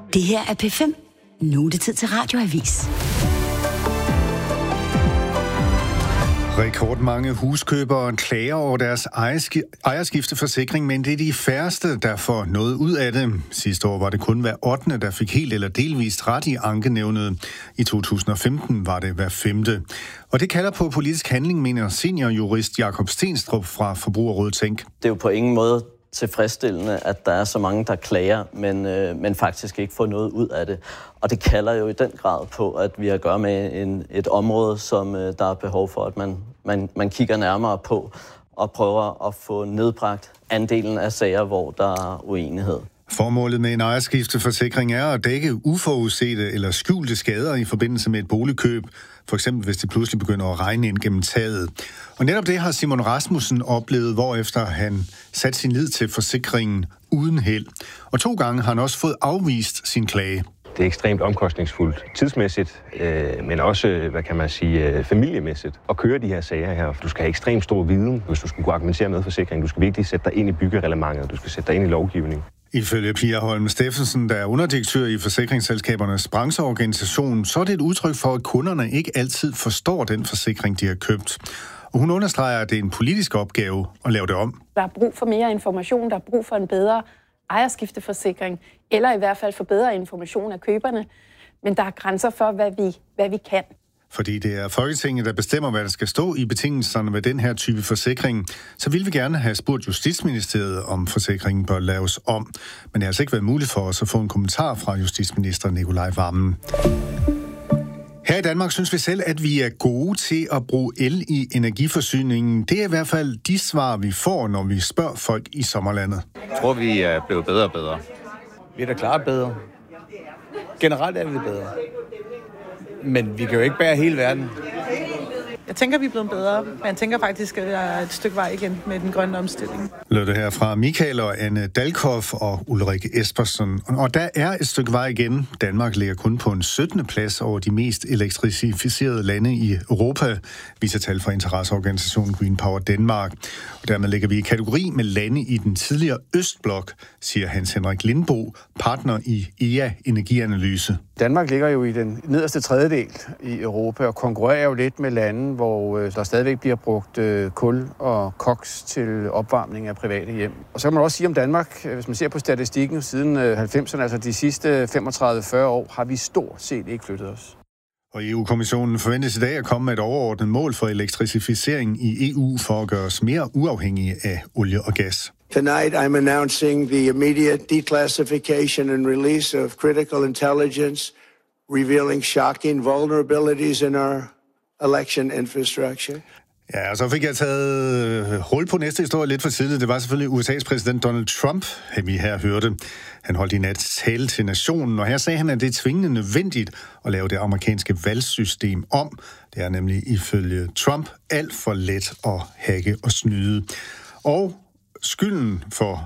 Det her er P5. Nu er det tid til Radioavis. Rekordmange huskøbere klager over deres ejerskifteforsikring, men det er de færreste, der får noget ud af det. Sidste år var det kun hver 8., der fik helt eller delvist ret i ankenævnet. I 2015 var det hver 5. Og det kalder på politisk handling, mener seniorjurist Jakob Stenstrup fra Forbrugerrådet Tænk. Det er jo på ingen måde tilfredsstillende, at der er så mange, der klager, men faktisk ikke får noget ud af det. Og det kalder jo i den grad på, at vi har at gøre med et område, som der er behov for, at man kigger nærmere på og prøver at få nedbragt andelen af sager, hvor der er uenighed. Formålet med en ejerskifteforsikring er at dække uforudsete eller skjulte skader i forbindelse med et boligkøb, for eksempel hvis det pludselig begynder at regne ind gennem taget. Og netop det har Simon Rasmussen oplevet, hvorefter han satte sin lid til forsikringen uden held. Og 2 gange har han også fået afvist sin klage. Det er ekstremt omkostningsfuldt tidsmæssigt, men også, familiemæssigt at køre de her sager her. Du skal have ekstremt stor viden, hvis du skulle kunne argumentere med forsikringen. Du skal virkelig sætte dig ind i byggereglementet, du skal sætte dig ind i lovgivningen. Ifølge Pia Holm Steffensen, der er underdirektør i Forsikringsselskabernes brancheorganisation, så er det et udtryk for, at kunderne ikke altid forstår den forsikring, de har købt. Og hun understreger, at det er en politisk opgave at lave det om. Der er brug for mere information, der er brug for en bedre ejerskifteforsikring, eller i hvert fald for bedre information af køberne. Men der er grænser for, hvad vi kan. Fordi det er Folketinget, der bestemmer, hvad der skal stå i betingelserne med den her type forsikring, så vil vi gerne have spurgt Justitsministeriet, om forsikringen bør laves om. Men det har altså ikke været muligt for os at få en kommentar fra justitsminister Nicolai Wammen. Her i Danmark synes vi selv, at vi er gode til at bruge el i energiforsyningen. Det er i hvert fald de svar, vi får, når vi spørger folk i sommerlandet. Jeg tror, vi er blevet bedre og bedre. Vi er da klart bedre. Generelt er vi bedre. Men vi kan jo ikke bære hele verden. Jeg tænker, vi er blevet bedre, men jeg tænker faktisk, at jeg er et stykke vej igen med den grønne omstilling. Lød det her fra Michael og Anne Dalkhoff og Ulrike Espersen. Og der er et stykke vej igen. Danmark ligger kun på en 17. plads over de mest elektrificerede lande i Europa, viser tal fra interesseorganisationen Green Power Denmark. Og dermed ligger vi i kategori med lande i den tidligere Østblok, siger Hans Henrik Lindbo, partner i EA Energianalyse. Danmark ligger jo i den nederste tredjedel i Europa og konkurrerer jo lidt med lande, hvor der stadigvæk bliver brugt kul og koks til opvarmning af private hjem. Og så kan man også sige om Danmark, hvis man ser på statistikken siden 90'erne, altså de sidste 35-40 år, har vi stort set ikke flyttet os. Og EU-kommissionen forventes i dag at komme med et overordnet mål for elektrificering i EU for at gøre os mere uafhængige af olie og gas. Tonight I'm announcing the immediate declassification and release of critical intelligence, revealing shocking vulnerabilities in our election infrastructure. Ja, og så fik jeg taget hul på næste historie lidt for tidligt. Det var selvfølgelig USA's præsident Donald Trump, vi her hørte. Han holdt i nat tale til nationen, og her sagde han, at det er tvingende nødvendigt at lave det amerikanske valgsystem om. Det er nemlig ifølge Trump alt for let at hacke og snyde. Og skylden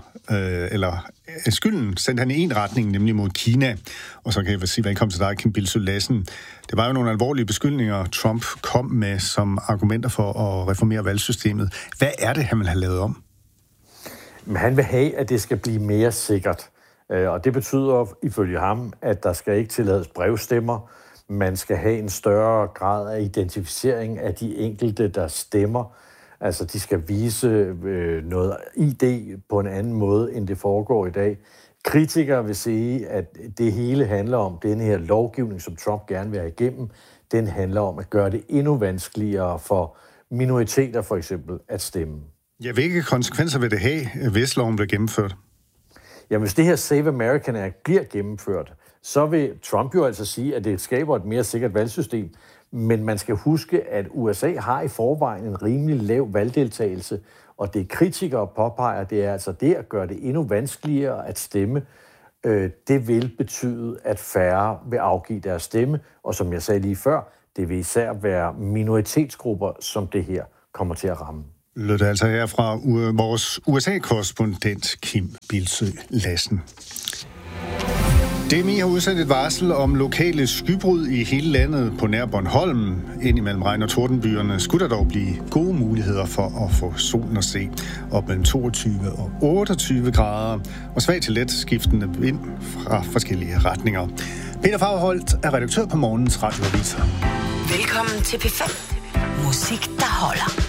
sendte han i en retning, nemlig mod Kina. Og så kan jeg sige velkommen til dig, Kim Bildsøe Lassen. Det var jo nogle alvorlige beskyldninger, Trump kom med som argumenter for at reformere valgsystemet. Hvad er det, han vil have lavet om? Han vil have, at det skal blive mere sikkert. Og det betyder ifølge ham, at der skal ikke tillades brevstemmer. Man skal have en større grad af identificering af de enkelte, der stemmer. Altså, de skal vise noget ID på en anden måde, end det foregår i dag. Kritikere vil sige, at det hele handler om, denne her lovgivning, som Trump gerne vil have igennem, den handler om at gøre det endnu vanskeligere for minoriteter for eksempel at stemme. Ja, hvilke konsekvenser vil det have, hvis loven bliver gennemført? Jamen, hvis det her Save American Act bliver gennemført, så vil Trump jo altså sige, at det skaber et mere sikkert valgsystem. Men man skal huske, at USA har i forvejen en rimelig lav valgdeltagelse, og det kritikere påpeger, det er altså det at gøre det endnu vanskeligere at stemme. Det vil betyde, at færre vil afgive deres stemme, og som jeg sagde lige før, det vil især være minoritetsgrupper, som det her kommer til at ramme. Lød det altså her fra vores USA-korrespondent Kim Bildsøe Lassen. DMI har udsendt et varsel om lokale skybrud i hele landet på nær Bornholm. Indimellem regn- og tordenbyerne skulle der dog blive gode muligheder for at få solen at se. Op mellem 22 og 28 grader og svag til let skiftende vind fra forskellige retninger. Peter Fagerholt er redaktør på morgens radioaviser. Velkommen til P5. Musik, der holder.